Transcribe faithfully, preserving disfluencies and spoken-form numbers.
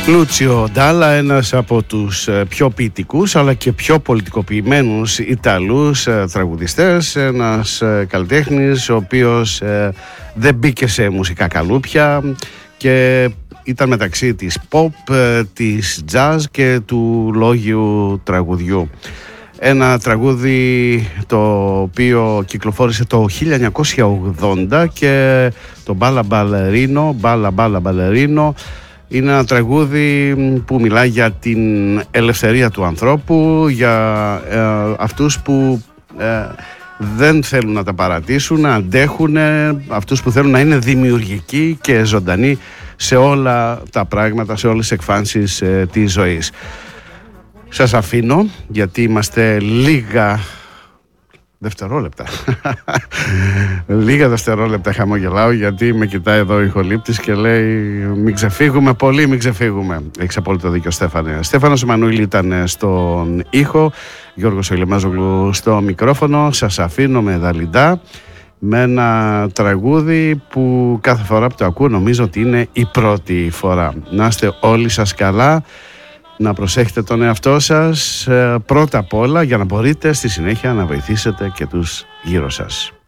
Λούτσιο Ντάλα, ένας από τους πιο ποιητικούς αλλά και πιο πολιτικοποιημένους Ιταλούς τραγουδιστές, ένας καλλιτέχνης ο οποίος δεν μπήκε σε μουσικά καλούπια και ήταν μεταξύ της pop, της jazz και του λόγιου τραγουδιού. Ένα τραγούδι το οποίο κυκλοφόρησε το χίλια εννιακόσια ογδόντα και το Μπάλα Μπαλερίνο, Μπάλα Μπάλα Μπαλερίνο, είναι ένα τραγούδι που μιλάει για την ελευθερία του ανθρώπου, για ε, αυτούς που ε, δεν θέλουν να τα παρατήσουν, να αντέχουν, αυτούς που θέλουν να είναι δημιουργικοί και ζωντανοί σε όλα τα πράγματα, σε όλες τις εκφάνσεις ε, της ζωής. Σας αφήνω γιατί είμαστε λίγα δευτερόλεπτα λίγα δευτερόλεπτα χαμογελάω γιατί με κοιτάει εδώ ο ηχολήπτης και λέει μην ξεφύγουμε πολύ, μην ξεφύγουμε. Έχεις απόλυτο δίκιο, Στέφανε. Στέφανος Εμμανουήλ ήταν στον ήχο, Γιώργος Ηλεμάζογλου στο μικρόφωνο. Σας αφήνω με Δαλιντά, με ένα τραγούδι που κάθε φορά που το ακούω νομίζω ότι είναι η πρώτη φορά. Να είστε όλοι σας καλά, να προσέχετε τον εαυτό σας πρώτα απ' όλα για να μπορείτε στη συνέχεια να βοηθήσετε και τους γύρω σας.